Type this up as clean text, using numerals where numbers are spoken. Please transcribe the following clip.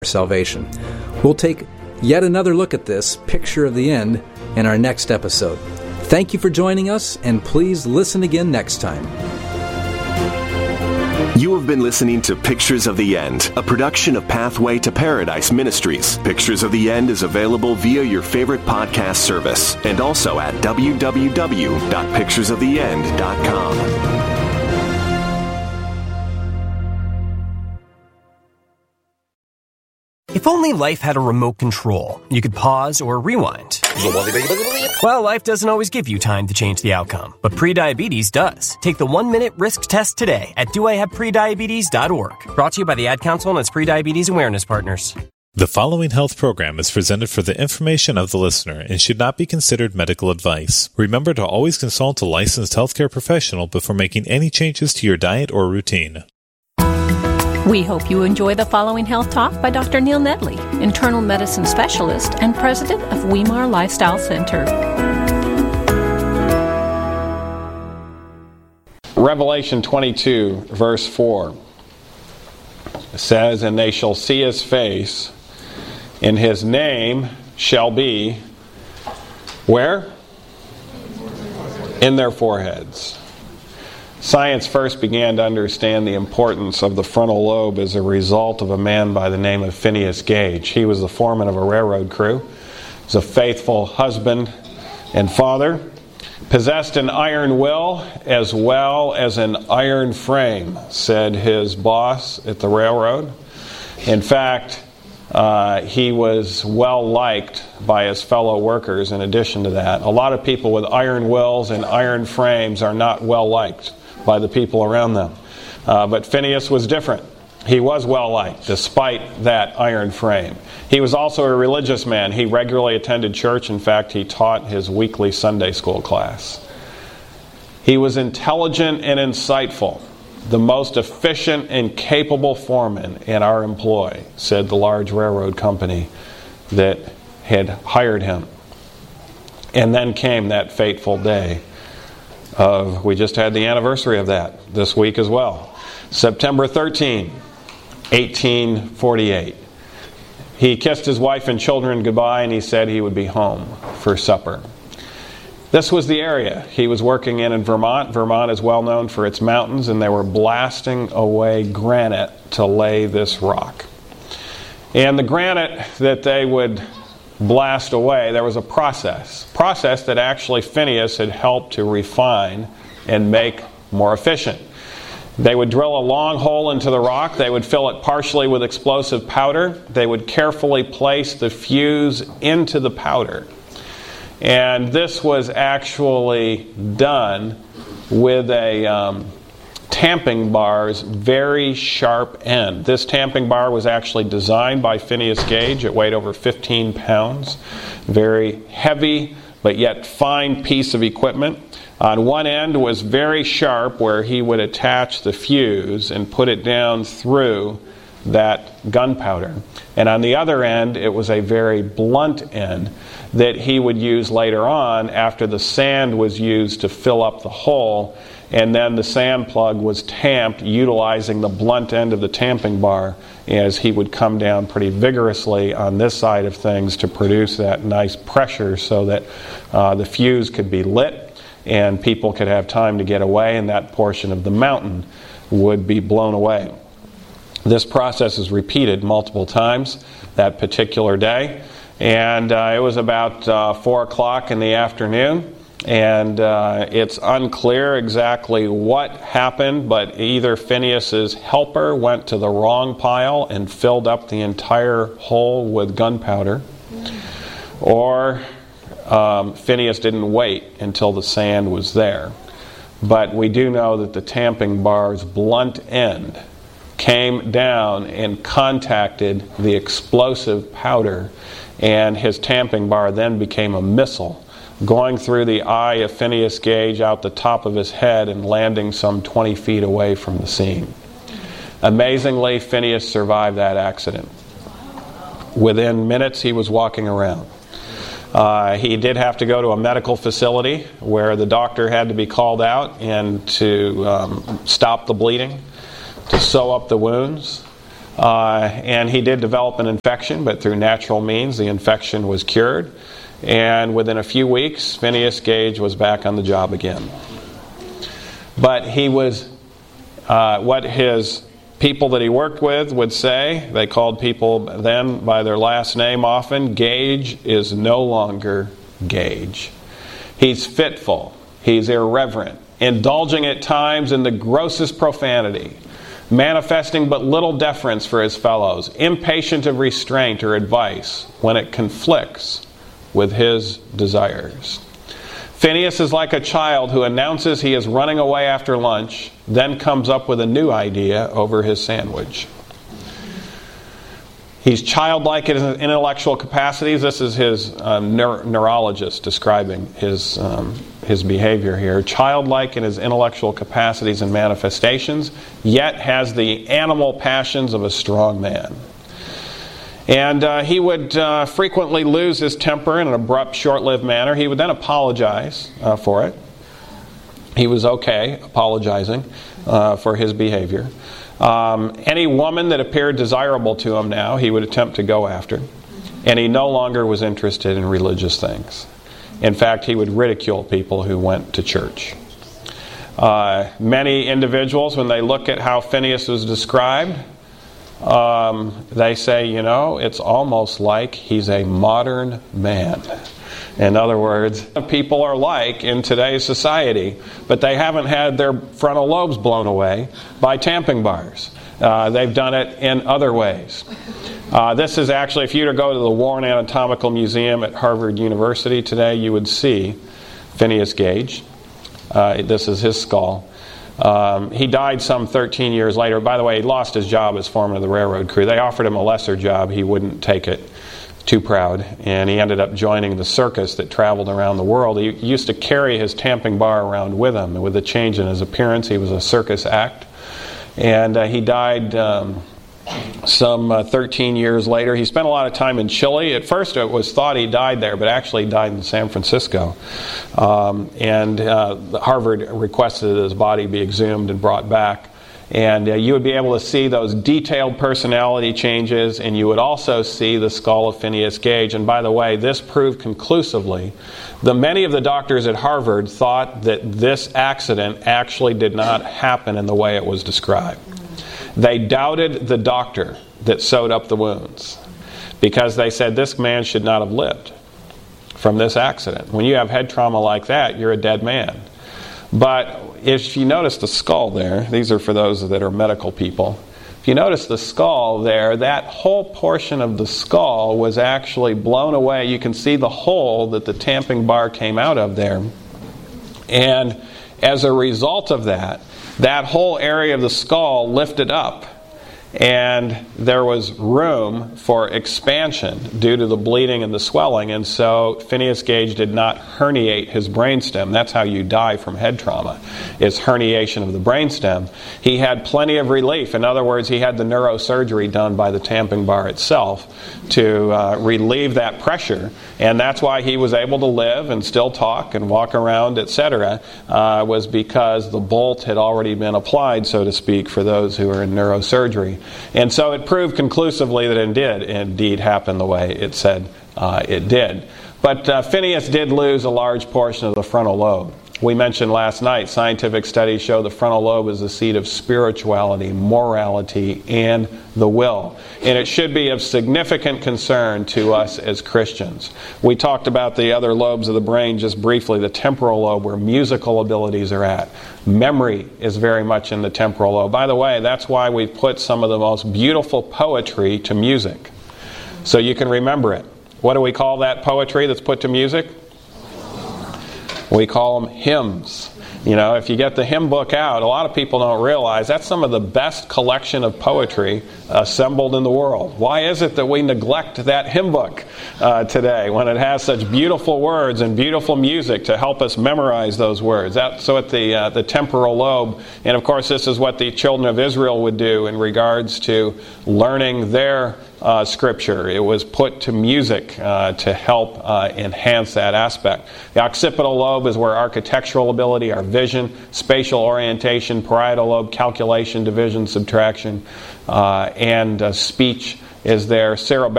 salvation. We'll take yet another look at this picture of the end in our next episode. Thank you for joining us, and please listen again next time. You have been listening to Pictures of the End, a production of Pathway to Paradise Ministries. Pictures of the End is available via your favorite podcast service and also at www.picturesoftheend.com. If only life had a remote control, you could pause or rewind. Well, life doesn't always give you time to change the outcome, but prediabetes does. Take the 1-minute risk test today at doihaveprediabetes.org. Brought to you by the Ad Council and its prediabetes awareness partners. The following health program is presented for the information of the listener and should not be considered medical advice. Remember to always consult a licensed healthcare professional before making any changes to your diet or routine. We hope you enjoy the following health talk by Dr. Neil Nedley, internal medicine specialist and president of Weimar Lifestyle Center. Revelation 22, verse 4 says, "And they shall see his face, and his name shall be," where? In their foreheads. Science first began to understand the importance of the frontal lobe as a result of a man by the name of Phineas Gage. He was the foreman of a railroad crew. He was a faithful husband and father, possessed an iron will as well as an iron frame, said his boss at the railroad. In fact, he was well liked by his fellow workers in addition to that. A lot of people with iron wills and iron frames are not well liked by the people around them. But Phineas was different. He was well liked despite that iron frame. He was also a religious man. He regularly attended church. In fact, he taught his weekly Sunday school class. He was intelligent and insightful, the most efficient and capable foreman in our employ, said the large railroad company that had hired him. And then came that fateful day we just had the anniversary of that this week as well. September 13, 1848. He kissed his wife and children goodbye, and he said he would be home for supper. This was the area he was working in Vermont. Vermont is well known for its mountains, and they were blasting away granite to lay this rock. And the granite that they would blast away, there was a process that actually Phineas had helped to refine and make more efficient. They would drill a long hole into the rock. They would fill it partially with explosive powder. They would carefully place the fuse into the powder. And this was actually done with a tamping bar's very sharp end. This tamping bar was actually designed by Phineas Gage. It weighed over 15 pounds. Very heavy, but yet fine piece of equipment. On one end was very sharp, where he would attach the fuse and put it down through that gunpowder. And on the other end, it was a very blunt end that he would use later on after the sand was used to fill up the hole. And then the sand plug was tamped utilizing the blunt end of the tamping bar, as he would come down pretty vigorously on this side of things to produce that nice pressure so that the fuse could be lit and people could have time to get away, and that portion of the mountain would be blown away. This process is repeated multiple times that particular day, and it was about 4 o'clock in the afternoon. And it's unclear exactly what happened, but either Phineas's helper went to the wrong pile and filled up the entire hole with gunpowder, or Phineas didn't wait until the sand was there. But we do know that the tamping bar's blunt end came down and contacted the explosive powder, and his tamping bar then became a missile, going through the eye of Phineas Gage out the top of his head and landing some 20 feet away from the scene. Amazingly, Phineas survived that accident. Within minutes, he was walking around. He did have to go to a medical facility where the doctor had to be called out and to stop the bleeding, to sew up the wounds. And he did develop an infection, but through natural means the infection was cured. And within a few weeks, Phineas Gage was back on the job again. But he was, what his people that he worked with would say, they called people then by their last name often, Gage is no longer Gage. He's fitful, he's irreverent, indulging at times in the grossest profanity, manifesting but little deference for his fellows, impatient of restraint or advice when it conflicts with his desires. Phineas is like a child who announces he is running away after lunch, then comes up with a new idea over his sandwich. He's childlike in his intellectual capacities. This is his neurologist describing his behavior here. Childlike in his intellectual capacities and manifestations, yet has the animal passions of a strong man. And he would frequently lose his temper in an abrupt, short-lived manner. He would then apologize for it. He was okay apologizing for his behavior. Any woman that appeared desirable to him now, he would attempt to go after. And he no longer was interested in religious things. In fact, he would ridicule people who went to church. Many individuals, when they look at how Phineas was described, they say, it's almost like he's a modern man. In other words, people are like in today's society, but they haven't had their frontal lobes blown away by tamping bars. They've done it in other ways. This is actually, if you were to go to the Warren Anatomical Museum at Harvard University today, you would see Phineas Gage. This is his skull. He died some 13 years later. By the way, he lost his job as foreman of the railroad crew. They offered him a lesser job. He wouldn't take it. Too proud. And he ended up joining the circus that traveled around the world. He used to carry his tamping bar around with him. With the change in his appearance, he was a circus act. And he died some 13 years later. He spent a lot of time in Chile. At first it was thought he died there, but actually died in San Francisco. Harvard requested that his body be exhumed and brought back. And you would be able to see those detailed personality changes, and you would also see the skull of Phineas Gage. And by the way, this proved conclusively that many of the doctors at Harvard thought that this accident actually did not happen in the way it was described. They doubted the doctor that sewed up the wounds because they said this man should not have lived from this accident. When you have head trauma like that, you're a dead man. But if you notice the skull there, these are for those that are medical people. If you notice the skull there, that whole portion of the skull was actually blown away. You can see the hole that the tamping bar came out of there. And as a result of that, that whole area of the skull lifted up. And there was room for expansion due to the bleeding and the swelling. And so Phineas Gage did not herniate his brainstem. That's how you die from head trauma, is herniation of the brainstem. He had plenty of relief. In other words, he had the neurosurgery done by the tamping bar itself to relieve that pressure. And that's why he was able to live and still talk and walk around, etc., was because the bolt had already been applied, so to speak, for those who are in neurosurgery. And so it proved conclusively that it did indeed happen the way it said it did. But Phineas did lose a large portion of the frontal lobe. We mentioned last night, scientific studies show the frontal lobe is the seat of spirituality, morality, and the will. And it should be of significant concern to us as Christians. We talked about the other lobes of the brain just briefly, the temporal lobe where musical abilities are at. Memory is very much in the temporal lobe. By the way, that's why we put some of the most beautiful poetry to music, so you can remember it. What do we call that poetry that's put to music? We call them hymns. If you get the hymn book out, a lot of people don't realize that's some of the best collection of poetry assembled in the world. Why is it that we neglect that hymn book today when it has such beautiful words and beautiful music to help us memorize those words? So at the temporal lobe, and of course this is what the children of Israel would do in regards to learning their Scripture. It was put to music to help enhance that aspect. The occipital lobe is where architectural ability, our vision, spatial orientation, parietal lobe, calculation, division, subtraction, and speech is there. Cerebellum